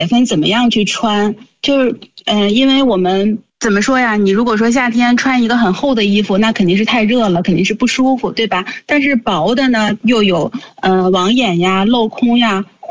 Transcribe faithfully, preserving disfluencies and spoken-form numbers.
分怎么样去穿，就是嗯、呃，因为我们怎么说呀？你如果说夏天穿一个很厚的衣服，那肯定是太热了，肯定是不舒服，对吧？但是薄的呢，又有呃网眼呀、镂空呀，